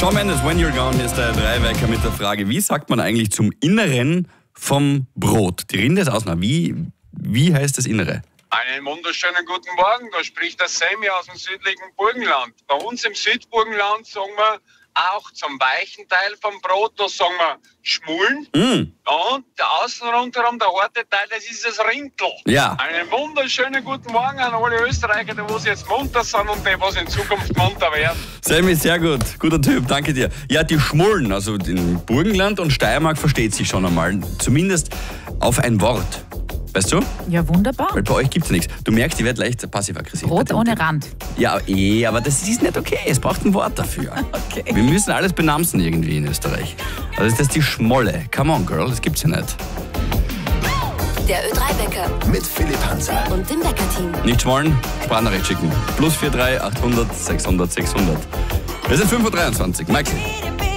Shawn Mendes, When You're Gone, ist der Dreiwecker mit der Frage, wie sagt man eigentlich zum Inneren vom Brot? Die Rinde ist außen. Wie heißt das Innere? Einen wunderschönen guten Morgen, da spricht der Sammy aus dem südlichen Burgenland. Bei uns im Südburgenland sagen wir auch zum weichen Teil vom Brot, da sagen wir Schmullen. Und der außen rundherum, der harte Teil, das ist das Rindl. Ja. Einen wunderschönen guten Morgen an alle Österreicher, die was jetzt munter sind und die was in Zukunft munter werden. Sammy, sehr gut. Guter Typ, danke dir. Ja, die Schmullen, also in Burgenland und Steiermark versteht sich schon einmal. Zumindest auf ein Wort. Weißt du? Ja, wunderbar. Weil bei euch gibt es nichts. Du merkst, ich werde leicht passiv-aggressiv. Brot ohne Rand. Ja, aber das ist nicht okay. Es braucht ein Wort dafür. Okay. Wir müssen alles benamsen irgendwie in Österreich. Also ist das die Schmolle. Come on, Girl, das gibt's ja nicht. Der Ö3-Wecker Mit Philipp Hanser. und dem Wecker-Team. Nicht schmollen, Sprachnachricht schicken. +43 800 600 600. Wir sind 5:23 Uhr. Michael.